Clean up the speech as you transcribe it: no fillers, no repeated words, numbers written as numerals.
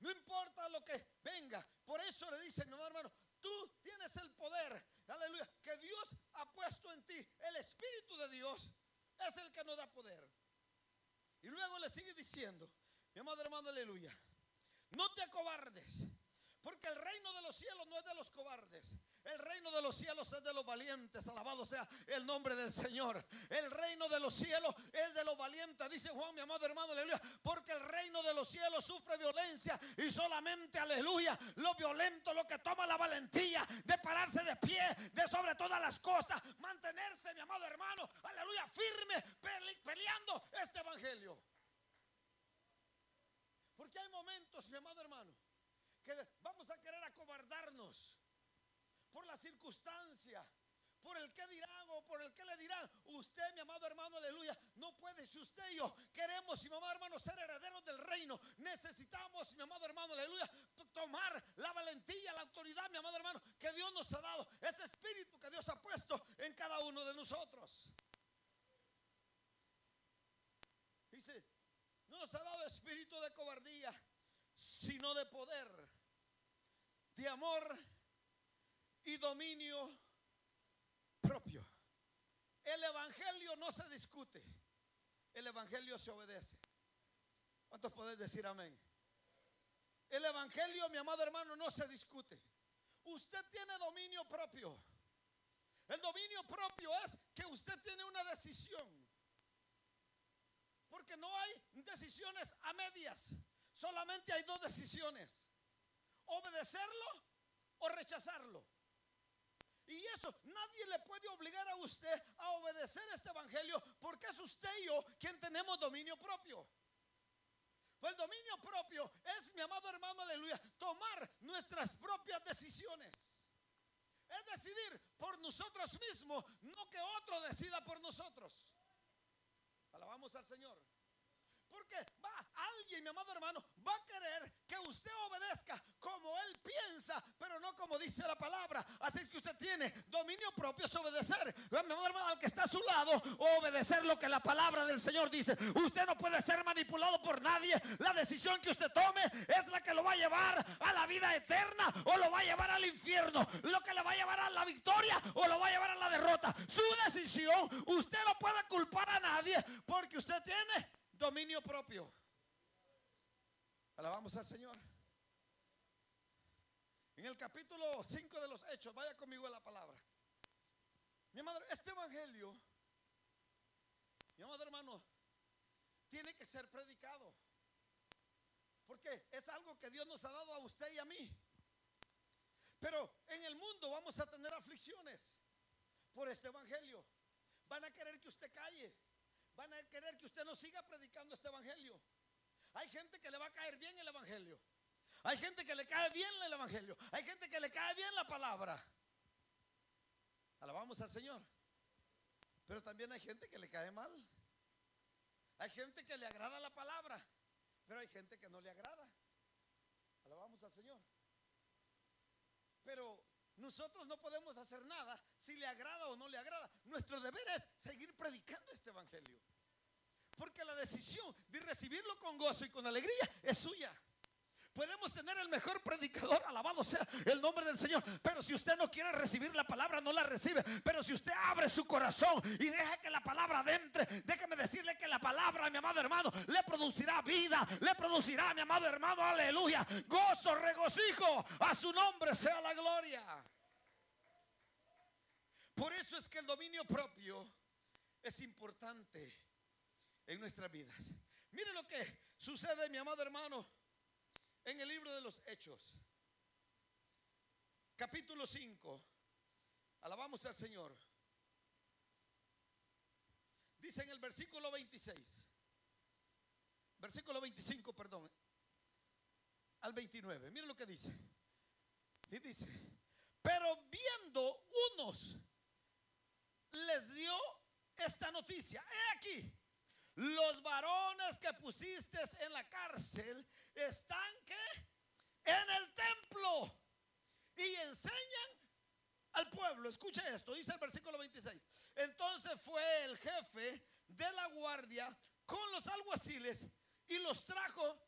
no importa lo que venga. Por eso le dice, mi amado hermano, tú tienes el poder, aleluya, que Dios ha puesto en ti. El Espíritu de Dios es el que nos da poder. Y luego le sigue diciendo, mi amado hermano, aleluya, no te acobardes, porque el reino de los cielos no es de los cobardes. El reino de los cielos es de los valientes. Alabado sea el nombre del Señor. El reino de los cielos es de los valientes. Dice Juan, mi amado hermano, aleluya, porque el reino de los cielos sufre violencia y solamente, aleluya, lo violento, lo que toma la valentía de pararse de pie, de sobre todas las cosas, mantenerse, mi amado hermano, aleluya, firme, peleando este evangelio. Porque hay momentos, mi amado hermano, que vamos a querer acobardarnos por la circunstancia, por el que dirán o por el que le dirán. Usted, mi amado hermano, aleluya, no puede. Si usted y yo queremos, mi amado hermano, ser herederos del reino, necesitamos, mi amado hermano, aleluya, tomar la valentía, la autoridad, mi amado hermano, que Dios nos ha dado, ese espíritu que Dios ha puesto en cada uno de nosotros. Dice, no nos ha dado espíritu de cobardía, sino de poder, de amor y dominio propio. El evangelio no se discute, el evangelio se obedece. ¿Cuántos pueden decir amén? El evangelio, mi amado hermano, no se discute. Usted tiene dominio propio. El dominio propio es que usted tiene una decisión, porque no hay decisiones a medias. Solamente hay dos decisiones: obedecerlo o rechazarlo. Y eso nadie le puede obligar a usted a obedecer este evangelio, porque es usted y yo quien tenemos dominio propio. Pues el dominio propio es, mi amado hermano, aleluya, tomar nuestras propias decisiones. Es decidir por nosotros mismos, no que otro decida por nosotros. Alabamos al Señor. Porque alguien, mi amado hermano, va a querer que usted obedezca como él piensa, pero no como dice la palabra. Así que usted tiene dominio propio, es obedecer, mi amado hermano, al que está a su lado, obedecer lo que la palabra del Señor dice. Usted no puede ser manipulado por nadie. La decisión que usted tome es la que lo va a llevar a la vida eterna o lo va a llevar al infierno, lo que le va a llevar a la victoria o lo va a llevar a la derrota. Su decisión, usted no puede culpar a nadie, porque usted tiene dominio propio. Alabamos al Señor. En el capítulo 5 de los Hechos, vaya conmigo a la palabra. Mi amado, este evangelio, mi amado hermano, tiene que ser predicado, porque es algo que Dios nos ha dado a usted y a mí. Pero en el mundo vamos a tener aflicciones por este evangelio. Van a querer que usted calle. Van a querer que usted no siga predicando este evangelio. Hay gente que le va a caer bien el evangelio. Hay gente que le cae bien el evangelio. Hay gente que le cae bien la palabra. Alabamos al Señor. Pero también hay gente que le cae mal. Hay gente que le agrada la palabra, pero hay gente que no le agrada. Alabamos al Señor. Pero nosotros no podemos hacer nada si le agrada o no le agrada. Nuestro deber es seguir predicando este evangelio, porque la decisión de recibirlo con gozo y con alegría es suya. Podemos tener el mejor predicador, alabado sea el nombre del Señor, pero si usted no quiere recibir la palabra, no la recibe. Pero si usted abre su corazón y deja que la palabra entre, déjeme decirle que la palabra, mi amado hermano, le producirá vida, le producirá, mi amado hermano, aleluya, gozo, regocijo. A su nombre sea la gloria. Por eso es que el dominio propio es importante en nuestras vidas. Mire lo que sucede, mi amado hermano, en el libro de los Hechos, capítulo 5. Alabamos al Señor. Dice en el versículo 26, versículo 25, perdón, al 29. Mire lo que dice. Y dice: pero viendo unos, les dio esta noticia: he aquí, los varones que pusiste en la cárcel están ¿qué? En el templo y enseñan al pueblo. Escuche esto, dice el versículo 26. Entonces fue el jefe de la guardia con los alguaciles y los trajo